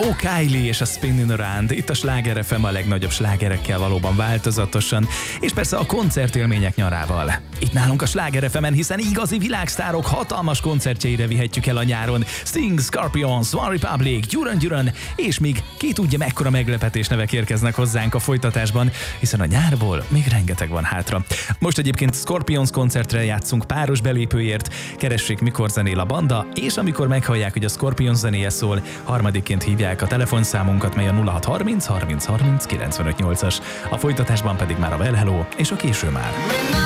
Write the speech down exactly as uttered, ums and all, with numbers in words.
Oh, Kylie és a Spinning Around, itt a Sláger ef em a legnagyobb slágerekkel valóban változatosan, és persze a koncertélmények nyarával. Itt nálunk a Sláger ef emen, hiszen igazi világsztárok hatalmas koncertjeire vihetjük el a nyáron. Sting, Scorpions, One Republic, Duran Duran, és még ki tudja mekkora meglepetés nevek érkeznek hozzánk a folytatásban, hiszen a nyárból még rengeteg van hátra. Most egyébként Scorpions koncertre játszunk páros belépőért, keressék, mikor zenél a banda, és amikor meghallják, hogy a Scorpions zenéje szól, harmadikként hívják a telefonszámunkat, mely a nulla hat harminc harminc harminc kilencvenöt nyolcas. A folytatásban pedig már a Well Hello és a Késő már.